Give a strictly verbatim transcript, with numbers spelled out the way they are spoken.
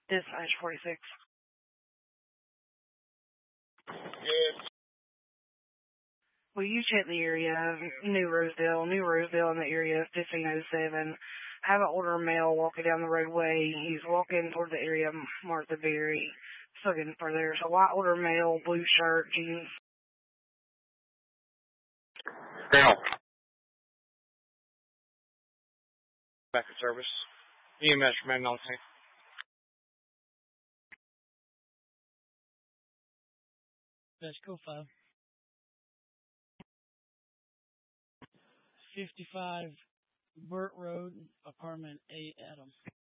Dispatch forty-six. Good. Will you check the area of New Rosedale, New Rosedale in the area of fifteen oh seven? Have an older male walking down the roadway. He's walking toward the area marked the Berry. Just looking for there's a white older male, blue shirt, jeans. Now. Back to service. E M S remain on scene. Let's go five. fifty-five Burt Road, apartment eight, Adam.